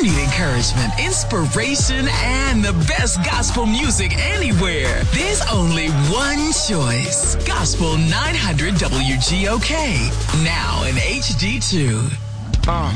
need encouragement, inspiration, and the best gospel music anywhere, there's only one choice. Gospel 900 WGOK. Now in HD2.